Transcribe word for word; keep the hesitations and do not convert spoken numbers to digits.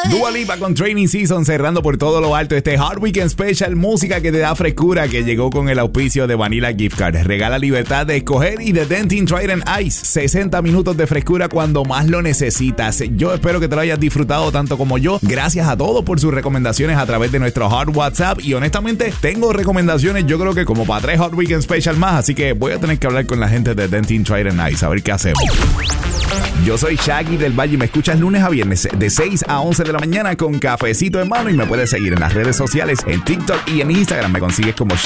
Dua Lipa con Training Season, cerrando por todo lo alto este Hard Weekend Special, música que te da frescura, que llegó con el auspicio de Vanilla Gift Card. Regala libertad de escoger y de Dentyne Trident Ice. sesenta minutos de frescura cuando más lo necesitas. Yo espero que te lo hayas disfrutado tanto como yo. Gracias a todos por sus recomendaciones a través de nuestro Hard WhatsApp. Y honestamente, tengo recomendaciones, yo creo que como para tres Hard Weekend Special más. Así que voy a tener que hablar con la gente de Dentyne Trident Ice a ver qué hacemos. Yo soy Shaggy del Valle y me escuchas lunes a viernes de seis a once de la mañana con cafecito en mano, y me puedes seguir en las redes sociales, en TikTok y en Instagram me consigues como